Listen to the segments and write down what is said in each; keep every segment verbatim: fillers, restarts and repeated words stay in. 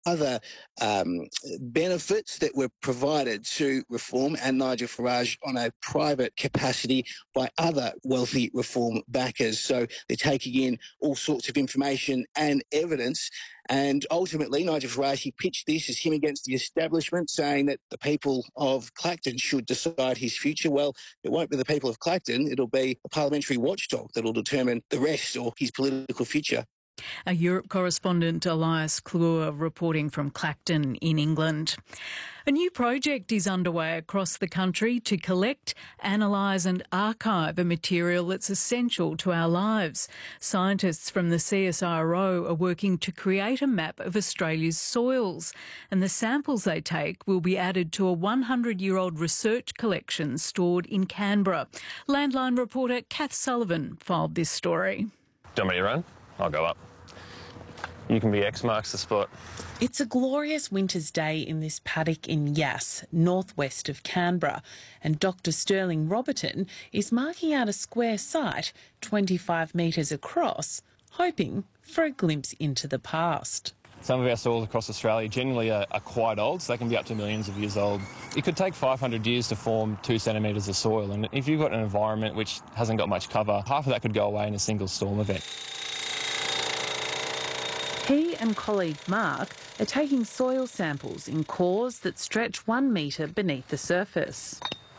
other um, benefits that were provided to Reform and Nigel Farage on a private capacity by other wealthy Reform backers. So they're taking in all sorts of information and evidence. And ultimately, Nigel Farage, he pitched this as him against the establishment, saying that the people of Clacton should decide his future. Well, it won't be the people of Clacton. It'll be a parliamentary watchdog that will determine the rest or his political future. Our Europe correspondent Elias Kluwer reporting from Clacton in England. A new project is underway across the country to collect, analyse and archive a material that's essential to our lives. Scientists from the C S I R O are working to create a map of Australia's soils, and the samples they take will be added to a hundred-year-old research collection stored in Canberra. Landline reporter Kath Sullivan filed this story. Do you want me to run? I'll go up. You can be X marks the spot. It's a glorious winter's day in this paddock in Yass, northwest of Canberra, and Doctor Sterling Roberton is marking out a square site twenty-five metres across, hoping for a glimpse into the past. Some of our soils across Australia generally are, are quite old, so they can be up to millions of years old. It could take five hundred years to form two centimetres of soil, and if you've got an environment which hasn't got much cover, half of that could go away in a single storm event. He and colleague Mark are taking soil samples in cores that stretch one metre beneath the surface.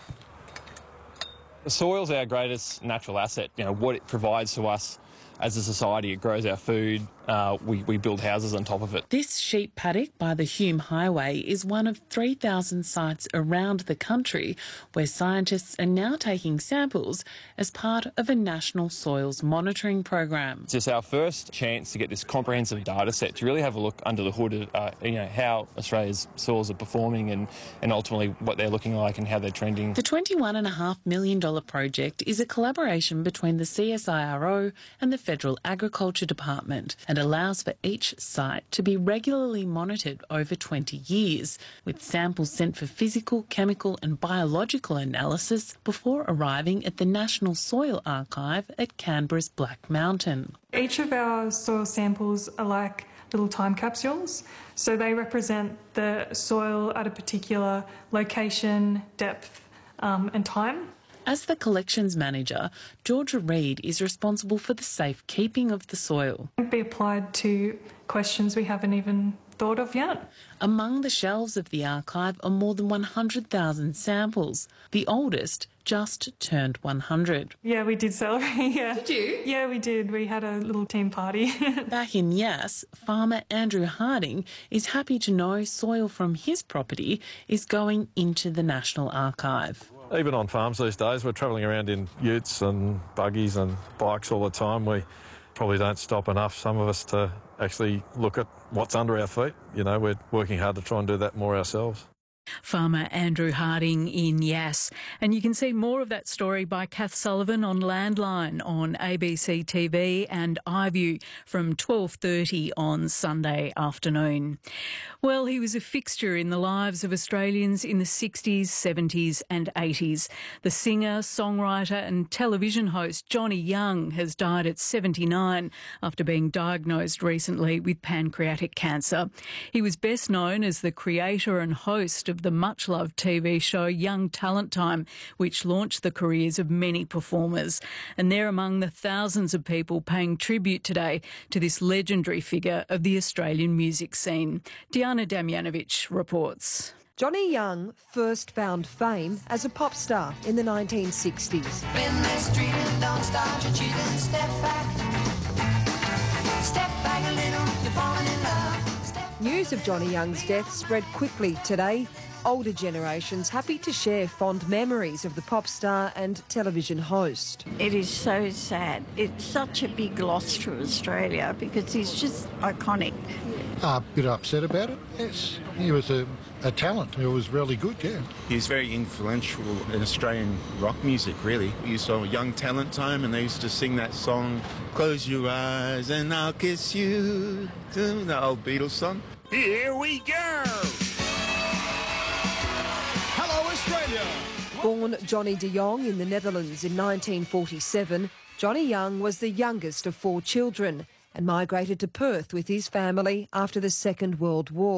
The soil's our greatest natural asset. You know, what it provides to us as a society, it grows our food, uh, we, we build houses on top of it. This sheep paddock by the Hume Highway is one of three thousand sites around the country where scientists are now taking samples as part of a national soils monitoring program. It's just our first chance to get this comprehensive data set to really have a look under the hood at uh, you know, how Australia's soils are performing and, and ultimately what they're looking like and how they're trending. The twenty-one point five million dollars project is a collaboration between the C S I R O and the Federal Agriculture Department and allows for each site to be regularly monitored over twenty years, with samples sent for physical, chemical and biological analysis before arriving at the National Soil Archive at Canberra's Black Mountain. Each of our soil samples are like little time capsules, so they represent the soil at a particular location, depth um, and time. As the collections manager, Georgia Reid is responsible for the safekeeping of the soil. It can be applied to questions we haven't even thought of yet. Among the shelves of the archive are more than one hundred thousand samples. The oldest just turned one hundred. Yeah, we did celebrate, yeah. Did you? Yeah, we did. We had a little team party. Back in Yass, farmer Andrew Harding is happy to know soil from his property is going into the National Archive. Even on farms these days, we're travelling around in utes and buggies and bikes all the time. We probably don't stop enough, some of us, to actually look at what's under our feet. You know, we're working hard to try and do that more ourselves. Farmer Andrew Harding in Yass. And you can see more of that story by Kath Sullivan on Landline on A B C T V and iView from twelve thirty on Sunday afternoon. Well, he was a fixture in the lives of Australians in the sixties, seventies and eighties. The singer, songwriter and television host Johnny Young has died at seventy-nine after being diagnosed recently with pancreatic cancer. He was best known as the creator and host of the much-loved T V show Young Talent Time, which launched the careers of many performers. And they're among the thousands of people paying tribute today to this legendary figure of the Australian music scene. Diana Damjanovic reports. Johnny Young first found fame as a pop star in the nineteen sixties. When they're streaming, don't start your cheating, step back. Step back a little, you're falling in love. Step News of Johnny Young's death spread quickly today. Older generations happy to share fond memories of the pop star and television host. It is so sad. It's such a big loss to Australia because he's just iconic. Uh, a bit upset about it, yes. He was a, a talent. He was really good, yeah. He was very influential in Australian rock music, really. You saw Young Talent Time and they used to sing that song, Close Your Eyes and I'll Kiss You, the old Beatles song. Here we go! Hello, Australia! Born Johnny de Jong in the Netherlands in nineteen forty-seven, Johnny Young was the youngest of four children and migrated to Perth with his family after the Second World War.